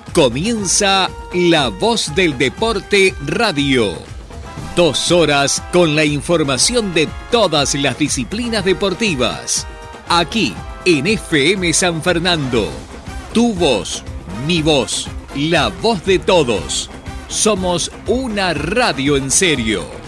Comienza La Voz del Deporte Radio. 2 horas con la información de todas las disciplinas deportivas. Aquí en FM San Fernando. Tu voz, mi voz, la voz de todos. Somos una radio en serio.